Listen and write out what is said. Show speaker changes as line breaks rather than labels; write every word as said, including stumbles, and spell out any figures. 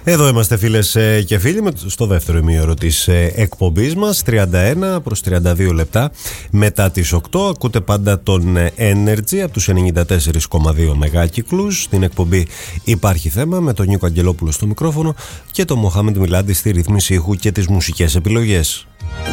Εδώ είμαστε, φίλες και φίλοι, στο δεύτερο ημίωρο της εκπομπής μας. τριάντα ένα προς τριάντα δύο λεπτά μετά τις οκτώ. Ακούτε πάντα τον Energy από τους ενενήντα τέσσερα κόμμα δύο μεγάκυκλους. Στην εκπομπή Υπάρχει Θέμα, με τον Νίκο Αγγελόπουλο στο μικρόφωνο και τον Μοχάμεντ Μιλάντη στη ρύθμιση ήχου και τις μουσικές επιλογές.